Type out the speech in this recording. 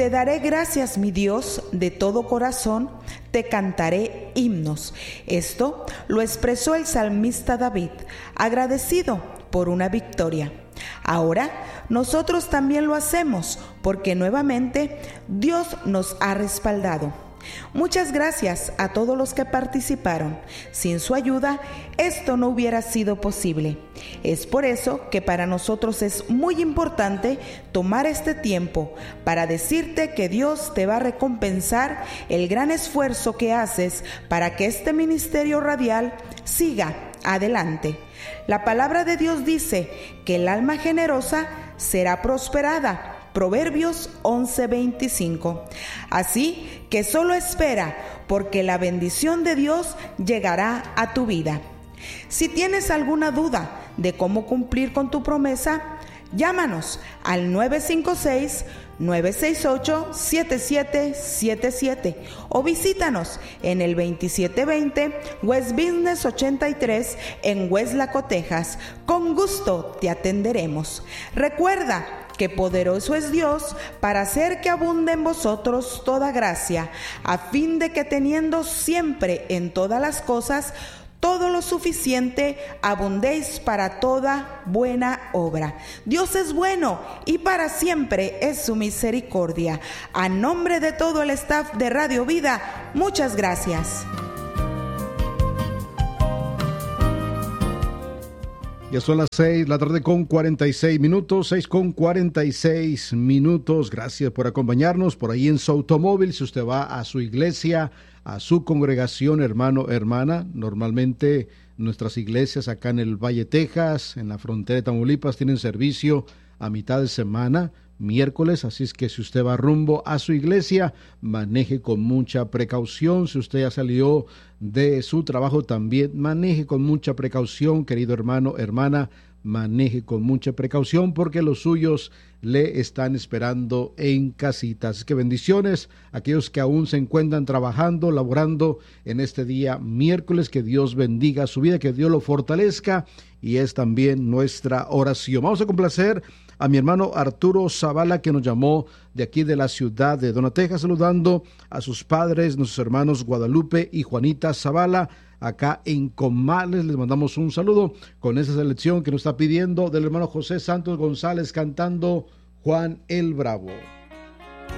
Te daré gracias, mi Dios, de todo corazón, te cantaré himnos. Esto lo expresó el salmista David, agradecido por una victoria. Ahora nosotros también lo hacemos porque nuevamente Dios nos ha respaldado. Muchas gracias a todos los que participaron. Sin su ayuda, esto no hubiera sido posible. Es por eso que para nosotros es muy importante tomar este tiempo para decirte que Dios te va a recompensar el gran esfuerzo que haces para que este ministerio radial siga adelante. La palabra de Dios dice que el alma generosa será prosperada. Proverbios 11:25. Así que solo espera, porque la bendición de Dios llegará a tu vida. Si tienes alguna duda de cómo cumplir con tu promesa, llámanos al 956-968-7777 o visítanos en el 2720 West Business 83 en Weslaco, Texas. Con gusto te atenderemos. Recuerda que poderoso es Dios para hacer que abunde en vosotros toda gracia, a fin de que teniendo siempre en todas las cosas todo lo suficiente, abundéis para toda buena obra. Dios es bueno y para siempre es su misericordia. A nombre de todo el staff de Radio Vida, muchas gracias. Ya son las 6 de la tarde con 46 minutos, 6 con 46 minutos. Gracias por acompañarnos por ahí en su automóvil. Si usted va a su iglesia, a su congregación, hermano, hermana, normalmente nuestras iglesias acá en el Valle, Texas, en la frontera de Tamaulipas, tienen servicio a mitad de semana, miércoles, así es que si usted va rumbo a su iglesia, maneje con mucha precaución. Si usted ya salió de su trabajo, también maneje con mucha precaución, querido hermano, hermana, maneje con mucha precaución porque los suyos le están esperando en casita. Así que bendiciones a aquellos que aún se encuentran trabajando, laborando en este día miércoles. Que Dios bendiga su vida, que Dios lo fortalezca, y es también nuestra oración. Vamos a complacer a mi hermano Arturo Zavala, que nos llamó de aquí de la ciudad de Dona, Texas, saludando a sus padres, nuestros hermanos Guadalupe y Juanita Zavala, acá en Comales. Les mandamos un saludo con esa selección que nos está pidiendo del hermano José Santos González, cantando Juan el Bravo.